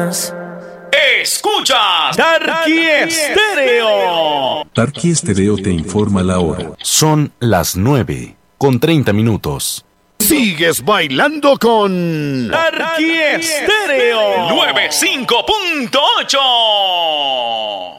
Escuchas Tarqui Estéreo. Tarqui Estéreo te informa la hora. Son las 9:30. Sigues bailando con Tarqui Estéreo 95.8.